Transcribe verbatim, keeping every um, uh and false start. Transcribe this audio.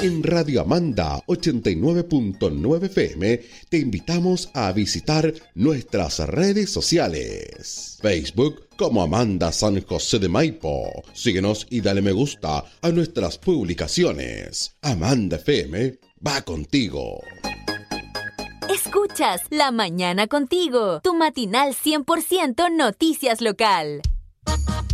En Radio Amanda ochenta y nueve punto nueve F M te invitamos a visitar nuestras redes sociales. Facebook como Amanda San José de Maipo. Síguenos y dale me gusta a nuestras publicaciones. Amanda F M va contigo. Escuchas La Mañana Contigo, tu matinal cien por ciento noticias local.